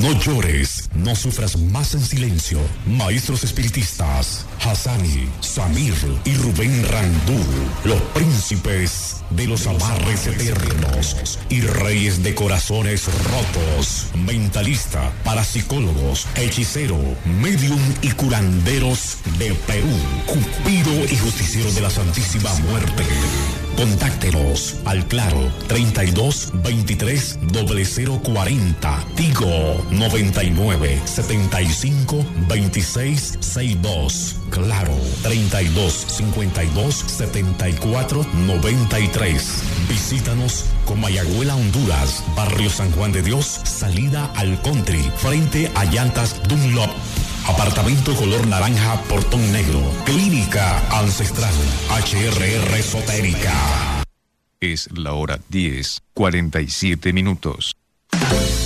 No llores, no sufras más en silencio. Maestros espiritistas, Hassani, Samir y Rubén Randú, los príncipes de los amarres eternos y reyes de corazones rotos, mentalista, parapsicólogos, hechicero, medium y curanderos de Perú, Cupido y justiciero de la Santísima Muerte. Contáctenos al claro 32 23 0040, Tigo 99 75 26 62, claro 32 52 74 93. Visítanos con Mayagüela, Honduras, barrio San Juan de Dios, salida al country, frente a llantas Dunlop. Apartamento color naranja, portón negro. Clínica Ancestral, HRR Esotérica. Es la hora 10:47.